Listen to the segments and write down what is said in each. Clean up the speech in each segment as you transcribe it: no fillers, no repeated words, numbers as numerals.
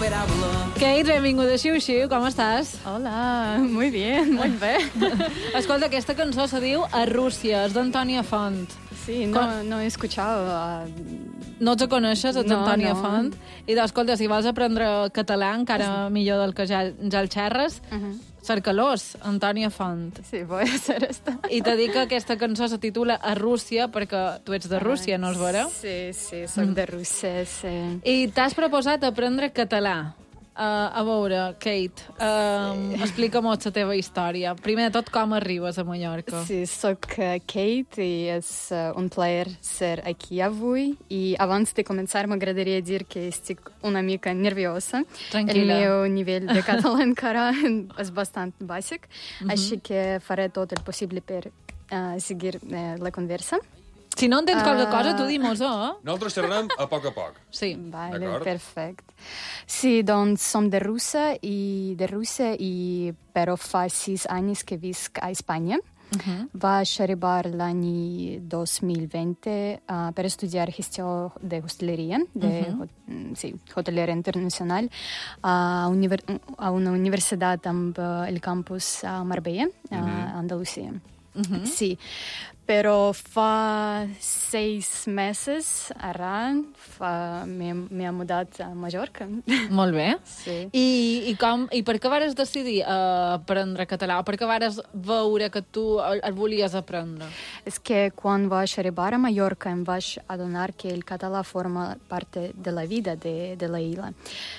insuperable. Kate, benvinguda a Xiu-Xiu, com estàs? Hola, muy bien, muy bé. Escolta, aquesta cançó se diu A Rússia, és d'Antònia Font. Sí, no he escuchado. No ets coneixes, ets No, Antònia no. Font. I escolta, si vols aprendre català, encara millor del que ja el xerres, cerca-los, Antònia Font. Sí, voy a hacer esto. I t'he dit que aquesta cançó se titula A Rússia perquè tu ets de Rússia, no és vera? Sí, soy de Rusia, sí. I t'has proposat aprendre català. A veure, Kate, explica'm la teva història. Primer de tot, com arribes a Mallorca? Sí, soc Kate i és un plaer ser aquí avui. I abans de començar m'agradaria dir que estic una mica nerviosa. Tranquil·la. El meu nivell de català encara és bastant bàsic, així que faré tot el possible per seguir la conversa. Si no entens qualque cosa, tu di-mos-ho, eh? Nosaltres xerrem a poc. Sí. Vale, D'acord. perfecte. Sí, doncs som de Rússia i però fa 6 anys que visc a Espanya. Vaig arribar l'any 2020 per estudiar gestió de hosteleria, hoteleria internacional, a una universitat amb el campus a Marbella, a Andalusia. Sí, però fa 6 mesos ara m'he mudat a Mallorca. Molt bé. Sí. I per què vares decidir aprendre català? O per què vares veure que tu el volies aprendre? És que quan vaig arribar a Mallorca em vaig adonar que el català forma part de la vida de la isla.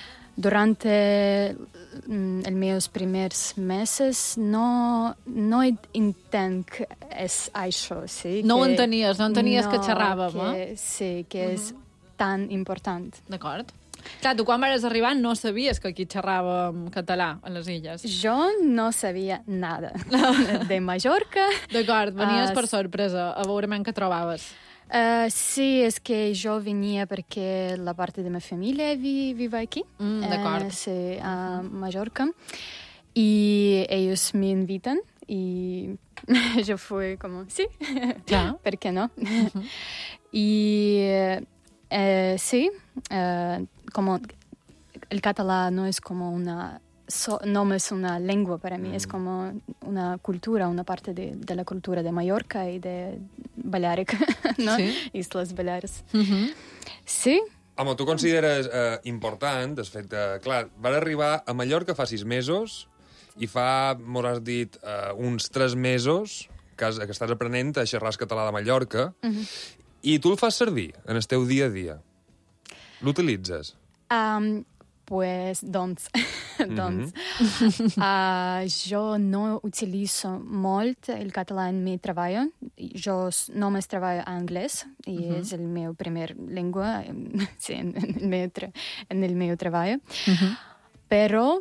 Durante els meus primers mesos no entenc que és això, sí? No ho entenies que xerràvem, Sí, que és tan important. D'acord. Clar, tu quan vares arribar no sabies que aquí xerràvem català a les illes. Jo no sabia nada de Mallorca. D'acord, venies per sorpresa, a veure què trobaves. Sí, és que jo venia perquè la part de la meva família vive aquí. D'acord. Sí, a Mallorca. Y ellos me invitan y yo fui como, sí, Clar. ¿por qué no? Y sí, como el catalán no es como no es una lengua para mí, es como una cultura, una parte de la cultura de Mallorca y de Balearic, ¿no? Sí. Islas Baleares. Sí. Home, tu consideres important, de fet, clar, vas arribar a Mallorca fa 6 mesos i fa, m'ho has dit, uns 3 mesos que estàs aprenent a xerrar català de Mallorca i tu el fas servir en el teu dia a dia. L'utilitzes? Pues, jo no utilitzo molt el català en mi treball. Jo només treballo en anglès i és el meu primer llengua sí, en el meu treball. Però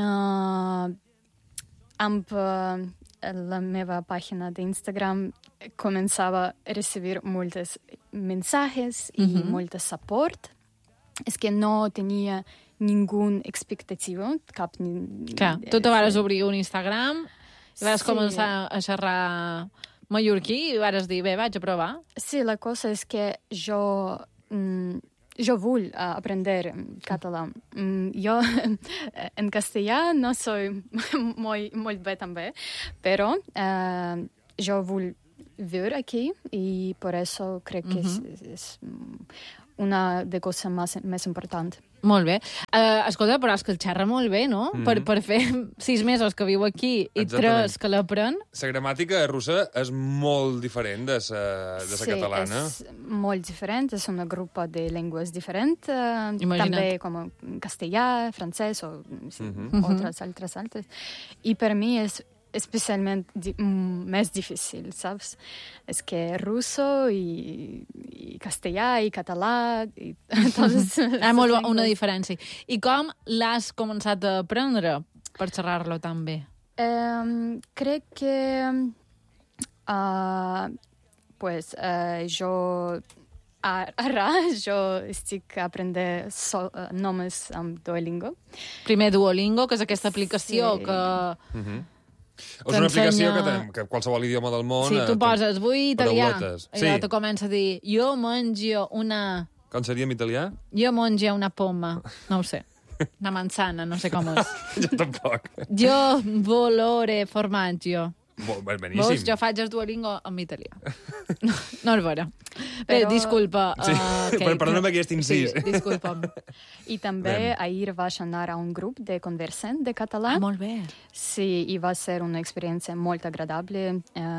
amb la meva pàgina d'Instagram començava a recibir molts mensajes i molt suport. És que no tenia ningú expectativa, cap... Clar, tu te vares obrir un Instagram i vas començar a xerrar mallorquí i vares dir, bé, vaig a provar. Sí, la cosa és que jo vull aprender català. Jo en castellà no soy molt bé també, però jo vull viure aquí i per això crec que és una de coses més importants. Molt bé. Escolta, però és que el xerra molt bé, no? Per fer 6 mesos que viu aquí i 3 que l'aprèn. La gramàtica russa és molt diferent de la catalana. Sí, és molt diferent. És una grupa de llengües diferent. També com castellà, francès o altres. I per mi és especialment més difícil, saps? És que russo i castellà i català i totes molt una diferència. I com l'has començat a aprendre per xerrar-lo tan bé? Crec que jo estic aprenent només amb Duolingo. Primer Duolingo, que és aquesta aplicació que... És una aplicació que qualsevol idioma del món... Sí, tu poses, vull italià, i te comença a dir, jo mengio una... Com seria en italià? Jo mengio una poma. No ho sé. Una manzana, no sé com és. Jo tampoc. Jo volore formaggio. Beníssim. Veus, jo faig el Duolingo en italià. No és vera. Bé, Però- disculpa, Sí, Kate. perdona'm aquest incís. Sí, disculpa'm. I també ahir vaig anar a un grup de conversant de català. Molt bé. Sí, y va a ser una experiencia muy agradable.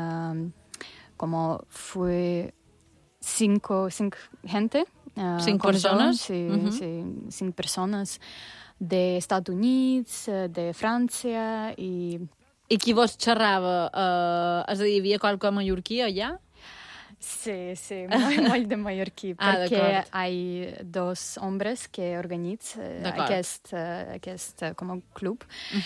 Como fue cinco gente. ¿Cinco como yo, personas? Sí, Ujú. sí, 5 personas de Estados Unidos, de Francia y... I qui vos xerrava? És a dir, hi havia qualque mallorquí allà? Sí, sí, muy de Mallorquí, Ah, porque d'acord. hay 2 hombres que organizan D'acord. aquest como club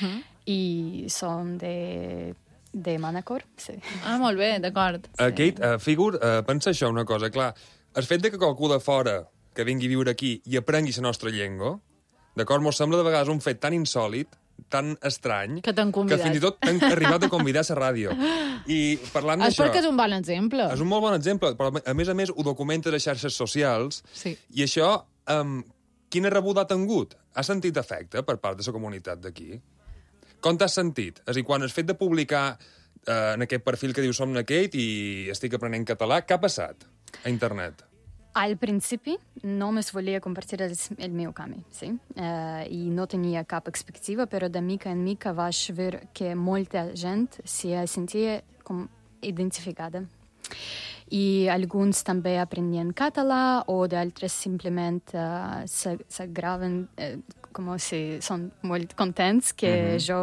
y son de Manacor, sí. Ah, molt bé, d'acord. Kate, pensa això una cosa, clar, el fet de que qualcú de fora que vingui a viure aquí i aprengui la nostra llengua, d'acord, mos sembla de vegades un fet tan insòlid, tan estrany, Que t'han que convidat. fins i tot t'han arribat a convidar a la ràdio. I parlant És d'això... perquè és un bon exemple. És un molt bon exemple, però a més ho documentes a xarxes socials, Sí. i això, quina rebuda ha tingut? Ha sentit efecte per part de la comunitat d'aquí? Com t'has sentit? És a dir, quan has fet de publicar en aquest perfil que diu Som na Kate i estic aprenent català, què ha passat a internet? Al principi no me volia compartir el meu camí, sí? I no tenia cap expectativa, però de mica en mica vaig veure que molta gent se sentia com identificada. I alguns també aprendien català, o d'altres simplement se graven com si són molt contents que jo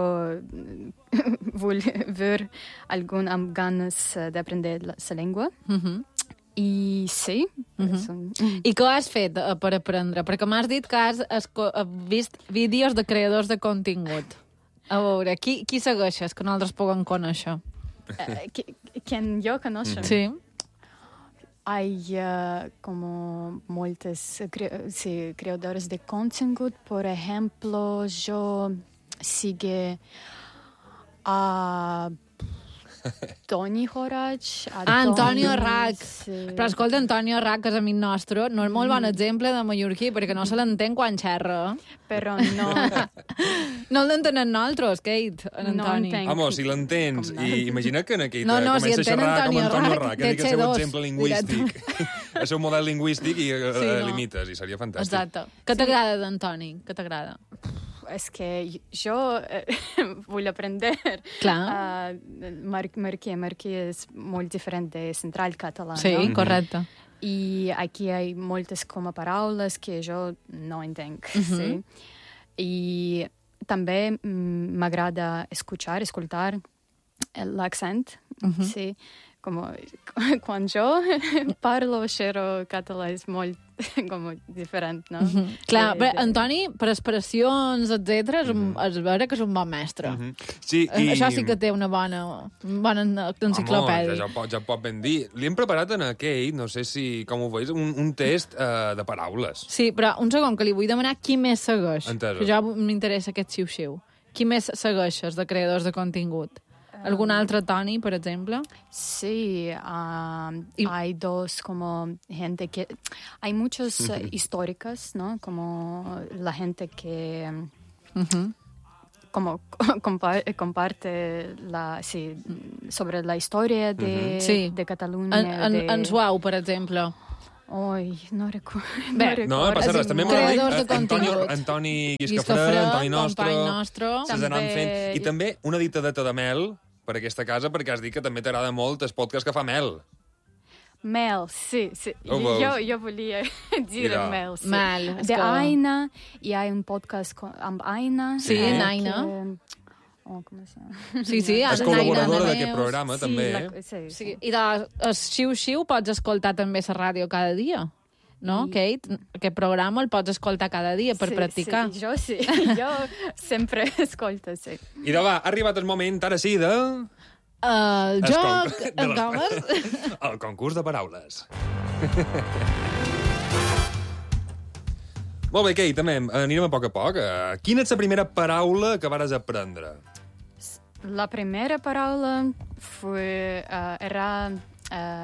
vull veure algun amb ganes d'aprendre la llengua. I sí. I què has fet per aprendre? Perquè m'has dit que has vist vídeos de creadors de contingut. A veure, qui segueixes que nosaltres puguem conèixer? Quien yo conozco. Sí. Hay como muchos creadores de contenido. Por ejemplo, yo sigo a Toni Horach. Antonio Rac. Sí. Però escolta, Antonio Rac, que és amic nostre, no és molt bon exemple de mallorquí, perquè no se l'entén quan xerra. Però no... No l'entenem nosaltres, Kate, en No Antoni. entenc. Home, si l'entens, i imagina que en Kate No, si comença a entén xerrar com Antonio Antonio Rac, Rac, que dic el seu DC2, exemple lingüístic, el seu model lingüístic, i Sí, no. l'imites, i seria fantàstic. Exacte. Què t'agrada d'Antoni? Què t'agrada? Es que yo voy a aprender. Clar. Marquí es muy diferente de central catalán. Sí, ¿no? correcte. Y aquí hay muchas como palabras que yo no entiendo. Sí. Y también me agrada escuchar el acento. Sí. Como cuando yo parlo xero català és molt com diferent, no? Clar, bé, Antoni, per expressions, etc., és vera que és un bon mestre. Sí, i... Això sí que té una bona enciclopèdia. Home, ja pot ben dir. Li hem preparat en Kate, no sé si, com ho veus, un test de paraules. Sí, però un segon, que li vull demanar qui més segueix. Entesos. Que jo m'interessa aquest xiu-xiu. Qui més segueixes de creadors de contingut? ¿Algún otro Tony, por ejemplo? Sí, hay dos como gente que... Hay muchos históricas, ¿no? Como la gente que... como comparte sobre la historia de Catalunya. En Suau, per exemple. Ai, no recordo. No passa res. També creadors de contingut. Antoni Guiscafré, Antoni Nostro, se n'han fent. I també una ditadeta de mel per aquesta casa, perquè has dit que també t'agrada molt el podcast que fa Mel. Mel, sí. Jo volia dir Mel. Sí. Mel. De Aina, i hi ha un podcast amb Aina. Sí, Aina. Com es llama? Sí, és col·laboradora d'aquest programa, també. Sí. I el xiu-xiu pots escoltar també la ràdio cada dia. No, Kate? Aquest programa el pots escoltar cada dia per practicar. Sí, jo sempre escolto, sí. I de va, ha arribat el moment, ara sí, de... El joc... El concurs de paraules. Molt bé, Kate, també anirem a poc. Quina és la primera paraula que vares aprendre? La primera paraula era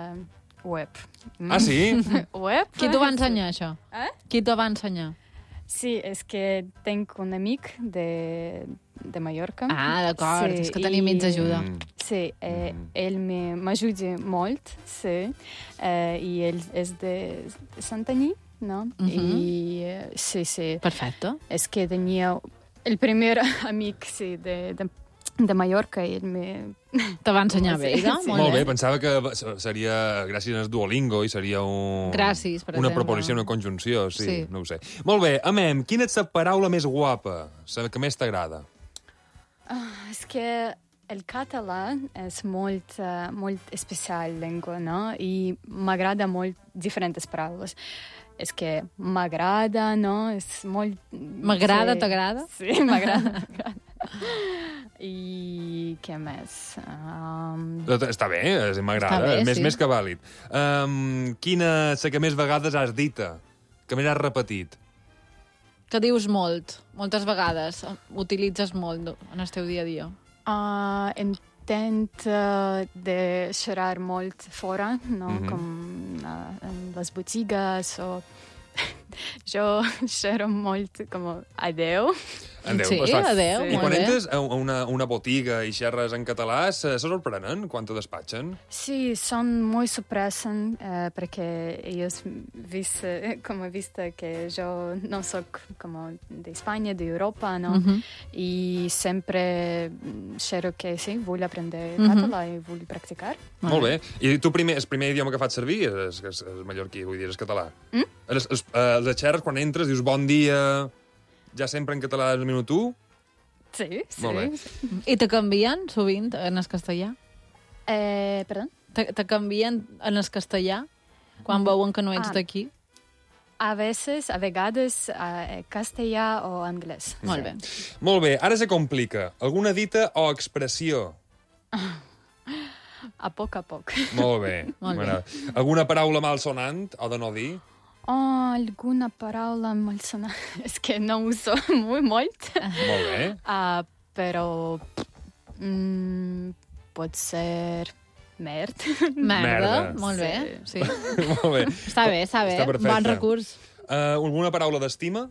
web. Ah, sí? Web? Qui t'ho va ensenyar, això? Qui t'ho va ensenyar? Sí, és que tinc un amic de Mallorca. Ah, d'acord, Sí, és que tenim mig ajuda. Sí, ell m'ajuda molt, sí, i ell és de Santanyí, no? I sí, sí. Perfecte. És que tenia el primer amic, sí, de Mallorca, i ell Te va ensenyar bé, Sí, no? sí. Molt bé, pensava que seria gràcies al Duolingo i seria Gràcies, per una exemple. proposició, una conjunció, sí, Sí. no ho sé. Molt bé, Amem, quina és la paraula més guapa, la que més t'agrada? És que el català és molt especial llengua, no? I m'agrada molt diferents paraules. És que m'agrada, no? És molt... M'agrada, sí. t'agrada? Sí, m'agrada. I què més? Està bé, m'agrada, Està bé, sí. més que vàlid. Quina és la que més vegades has dita? Que més has repetit? Que dius molt, moltes vegades. Utilitzes molt en el teu dia a dia. Intent de xerrar molt fora, no? Com en les botigues o... Jo xerro molt com adeu. Adéu, Sí, es fa- adéu, I molt quan bé. entres a una botiga i xerres en català, se sorprenen quan te despatxen? Sí, són molt sorpresen perquè ells com vist que jo no soc com d'Espanya, d'Europa, no? I sempre xerro que sí, vull aprendre català i vull practicar. Molt bé. I tu el primer idioma que faig servir és el mallorquí, vull dir, és català. Els de xerres, quan entres, dius bon dia, ja sempre en català del minut 1? Sí, sí. Molt bé. I te canvien sovint en el castellà? Perdó? Te canvien en el castellà quan veuen que no ets d'aquí? A vegades, castellà o anglès. Molt bé. Molt bé, ara se complica. Alguna dita o expressió? A poc a poc. Molt bé. Molt bé. M'agrada. Alguna paraula malsonant o de no dir? Alguna paraula malsonant. És que no uso molt. Molt bé. Però pot ser merd. Merda. Molt Sí. bé, sí. Molt bé. Està bé, està bé. Està perfecte. Bon recurs. Alguna paraula d'estima?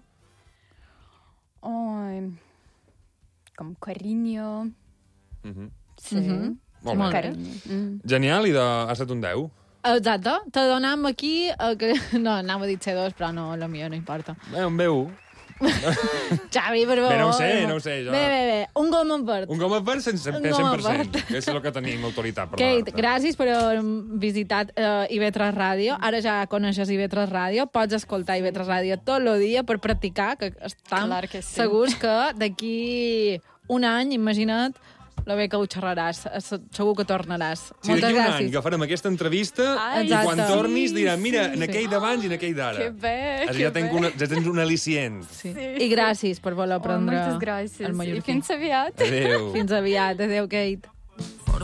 Com cariño. Sí. Molt bé. Carinyo. Genial, i ha estat un 10. Exacte. Te donam aquí... No, anava a dir C2, però no, la millor no importa. Un B1. Xavi, per favor. Bé, no ho sé, jo. Bé. Un gom en verd. Un gom en verd 100%. Un gom en verd. Que és el que tenim autoritat per Kate, donar-te. gràcies per haver visitat IB3 Ràdio. Ara ja coneixes IB3 Ràdio. Pots escoltar IB3 Ràdio tot el dia per practicar, que estem Clar que sí. segurs que d'aquí un any, imagina't, la bé que ho xerraràs. Segur que tornaràs. Si Moltes d'aquí un any gràcies. que farem aquesta entrevista Ai, i quan exacte. tornis diran, mira, en sí. aquell d'abans i en aquell d'ara. Que bé, Així que ja tens un al·licient. Sí. Sí. I gràcies per voler aprendre Moltes gràcies. el I mallorquí. fins aviat. Adéu. Fins aviat. Adéu, Kate.